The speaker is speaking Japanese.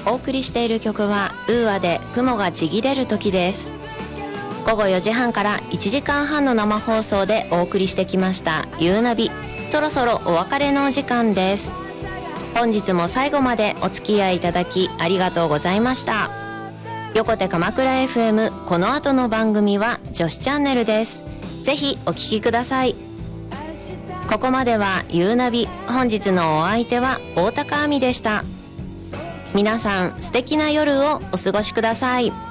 お送りしている曲はウーアで雲がちぎれる時です。午後4時半から1時間半の生放送でお送りしてきましたゆうナビ。そろそろお別れのお時間です。本日も最後までお付き合いいただきありがとうございました。横手鎌倉 FM、 この後の番組は女子チャンネルです。ぜひお聞きください。ここまではゆうナビ。本日のお相手は大高亜美でした。皆さん素敵な夜をお過ごしください。